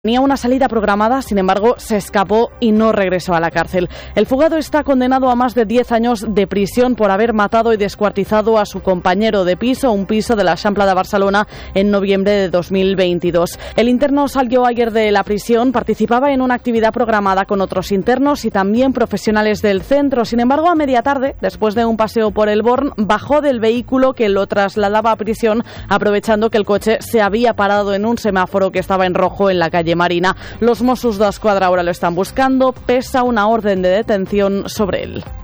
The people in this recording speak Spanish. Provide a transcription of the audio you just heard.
Tenía una salida programada, sin embargo, se escapó y no regresó a la cárcel. El fugado está condenado a más de 10 años de prisión por haber matado y descuartizado a su compañero de piso, un piso de la Eixample de Barcelona, en noviembre de 2022. El interno salió ayer de la prisión, participaba en una actividad programada con otros internos y también profesionales del centro. Sin embargo, a media tarde, después de un paseo por el Born, bajó del vehículo que lo trasladaba a prisión, aprovechando que el coche se había parado en un semáforo que estaba en rojo en la calle Marina. Los Mossos d'Esquadra ahora lo están buscando, pesa una orden de detención sobre él.